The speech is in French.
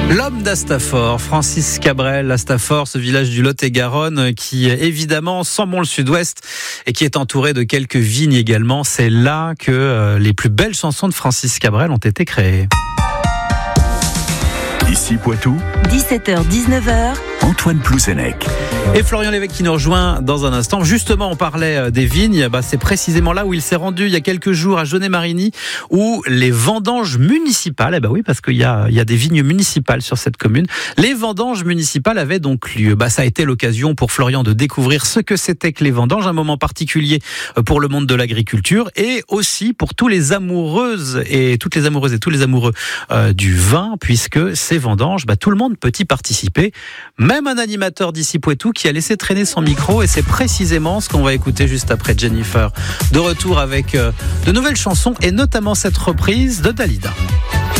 L'homme d'Astafort, Francis Cabrel, Astafort, ce village du Lot-et-Garonne qui évidemment sent bon le sud-ouest et qui est entouré de quelques vignes également. C'est là que les plus belles chansons de Francis Cabrel ont été créées. Ici Poitou, 17h-19h, Antoine Plouzenec. Et Florian Lévesque qui nous rejoint dans un instant. Justement, on parlait des vignes. C'est précisément là où il s'est rendu il y a quelques jours à Jaunet-Marigny, où les vendanges municipales, oui, parce qu'il y a des vignes municipales sur cette commune. Les vendanges municipales avaient donc lieu. Ça a été l'occasion pour Florian de découvrir ce que c'était que les vendanges, un moment particulier pour le monde de l'agriculture et aussi pour tous les amoureuses et toutes les amoureuses et tous les amoureux du vin, puisque ces vendanges, tout le monde peut y participer. Même un animateur d'ici Poitou qui a laissé traîner son micro, et c'est précisément ce qu'on va écouter juste après Jennifer. De retour avec de nouvelles chansons et notamment cette reprise de Dalida.